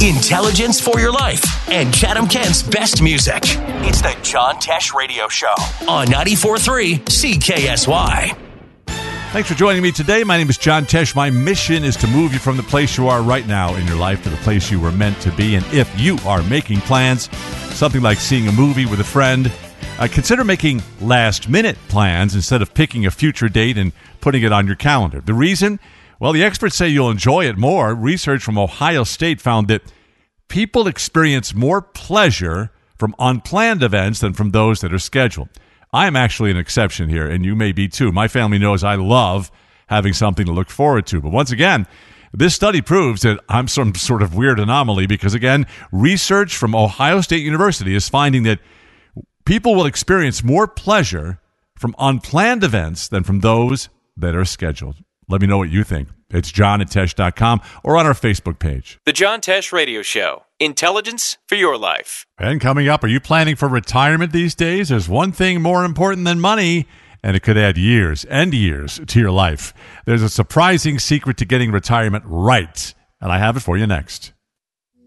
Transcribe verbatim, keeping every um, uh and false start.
intelligence for your life, and Chatham Kent's best music. It's the John Tesh Radio Show on ninety-four point three C K S Y. Thanks for joining me today. My name is John Tesh. My mission is to move you from the place you are right now in your life to the place you were meant to be. And if you are making plans, something like seeing a movie with a friend, uh, consider making last-minute plans instead of picking a future date and putting it on your calendar. The reason? Well, the experts say you'll enjoy it more. Research from Ohio State found that people experience more pleasure from unplanned events than from those that are scheduled. I am actually an exception here, and you may be too. My family knows I love having something to look forward to. But once again, this study proves that I'm some sort of weird anomaly because, again, research from Ohio State University is finding that people will experience more pleasure from unplanned events than from those that are scheduled. Let me know what you think. It's john at tesh dot com or on our Facebook page. The John Tesh Radio Show. Intelligence for your life. And coming up, are you planning for retirement these days? There's one thing more important than money, and it could add years and years to your life. There's a surprising secret to getting retirement right, and I have it for you next.